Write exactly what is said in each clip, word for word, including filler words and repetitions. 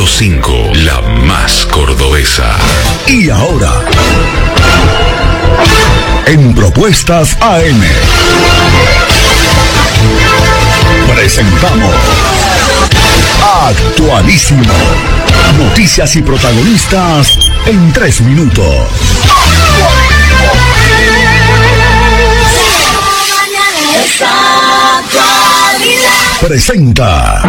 punto cinco, la más cordobesa. Y ahora, en Propuestas A M, presentamos Actualísimo. Noticias y protagonistas en tres minutos. Presenta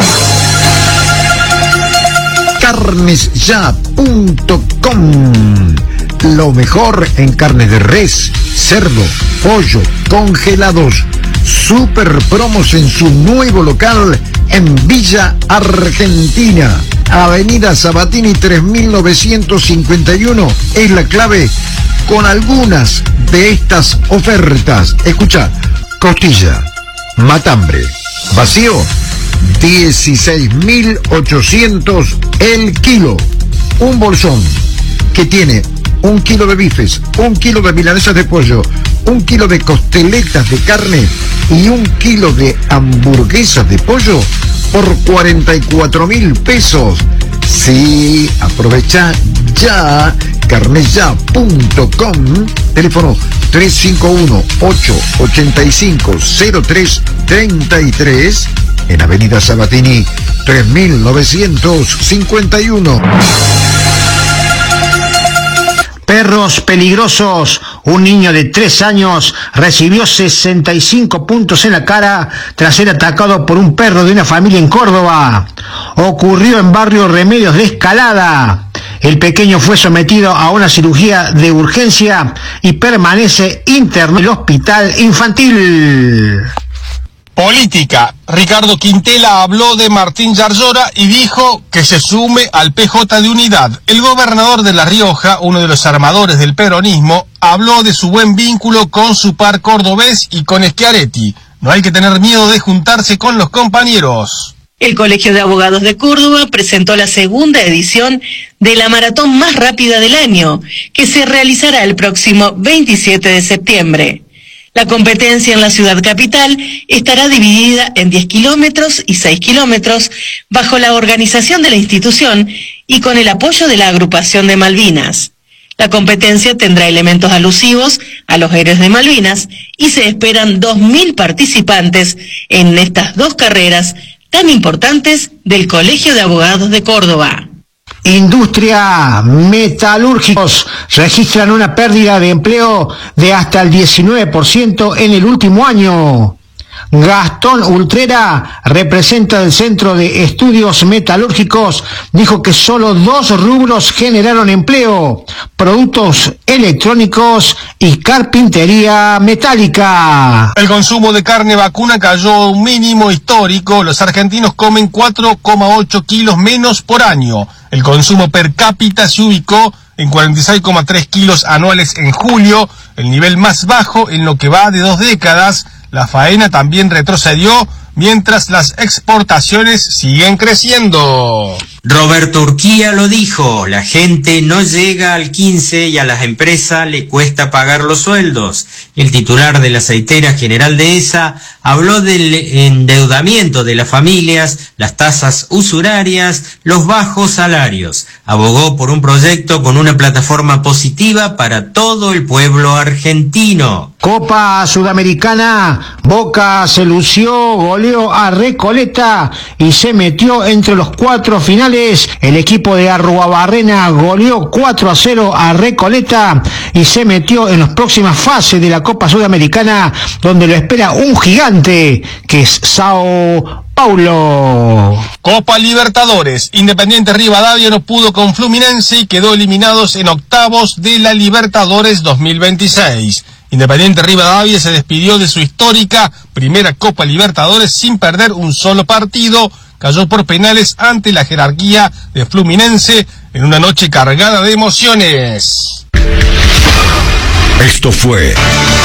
carnes ya punto com. Lo mejor en carne de res, cerdo, pollo, congelados. Super promos en su nuevo local en Villa Argentina. Avenida Sabatini tres mil novecientos cincuenta y uno es la clave con algunas de estas ofertas. Escucha: costilla, matambre, vacío, dieciséis mil ochocientos el kilo. Un bolsón que tiene un kilo de bifes, un kilo de milanesas de pollo, un kilo de costeletas de carne y un kilo de hamburguesas de pollo por cuarenta y cuatro mil pesos. Sí, aprovecha ya. carnesya punto com, teléfono tres cinco uno, ocho ocho cinco, cero tres tres tres, en Avenida Sabatini tres mil novecientos cincuenta y uno. Perros peligrosos. Un niño de tres años recibió sesenta y cinco puntos en la cara tras ser atacado por un perro de una familia en Córdoba. Ocurrió en barrio Remedios de Escalada. El pequeño fue sometido a una cirugía de urgencia y permanece interno en el hospital infantil. Política. Ricardo Quintela habló de Martín Yarlora y dijo que se sume al P J de Unidad. El gobernador de La Rioja, uno de los armadores del peronismo, habló de su buen vínculo con su par cordobés y con Schiaretti. No hay que tener miedo de juntarse con los compañeros. El Colegio de Abogados de Córdoba presentó la segunda edición de la maratón más rápida del año, que se realizará el próximo veintisiete de septiembre. La competencia en la ciudad capital estará dividida en diez kilómetros y seis kilómetros bajo la organización de la institución y con el apoyo de la agrupación de Malvinas. La competencia tendrá elementos alusivos a los héroes de Malvinas y se esperan dos mil participantes en estas dos carreras tan importantes del Colegio de Abogados de Córdoba. Industria, metalúrgicos registran una pérdida de empleo de hasta el diecinueve por ciento en el último año. Gastón Ultrera, representa del Centro de Estudios Metalúrgicos, dijo que solo dos rubros generaron empleo: productos electrónicos y carpintería metálica. El consumo de carne vacuna cayó a un mínimo histórico. Los argentinos comen cuatro coma ocho kilos menos por año. El consumo per cápita se ubicó en cuarenta y seis coma tres kilos anuales en julio, el nivel más bajo en lo que va de dos décadas. La faena también retrocedió, mientras las exportaciones siguen creciendo. Roberto Urquía lo dijo: la gente no llega al quince y a las empresas le cuesta pagar los sueldos. El titular de la aceitera General Dehesa habló del endeudamiento de las familias, las tasas usurarias, los bajos salarios. Abogó por un proyecto con una plataforma positiva para todo el pueblo argentino. Copa Sudamericana, Boca se lució, goleó a Recoleta y se metió entre los cuatro finales. El equipo de Arruabarrena goleó cuatro a cero a Recoleta y se metió en las próximas fases de la Copa Sudamericana, donde lo espera un gigante que es Sao Paulo. Copa Libertadores. Independiente Rivadavia no pudo con Fluminense y quedó eliminados en octavos de la Libertadores dos mil veintiséis. Independiente Rivadavia se despidió de su histórica primera Copa Libertadores sin perder un solo partido. Cayó por penales ante la jerarquía de Fluminense en una noche cargada de emociones. Esto fue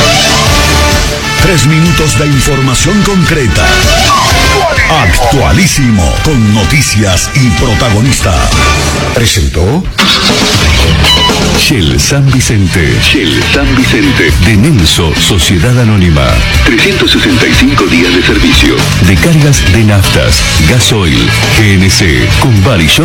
tres minutos de información concreta. Actualísimo, con noticias y protagonistas. Presentó Shell San Vicente. Shell San Vicente. De Nelso, Sociedad Anónima. trescientos sesenta y cinco días de servicio. De cargas de naftas, gasoil, G N C, con Bari